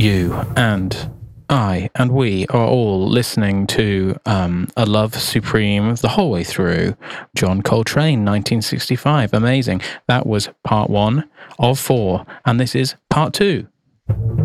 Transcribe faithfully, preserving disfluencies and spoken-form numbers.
you and I and we are all listening to um, A Love Supreme the whole way through. John Coltrane, nineteen sixty-five. Amazing. That was part one of four, and this is part two.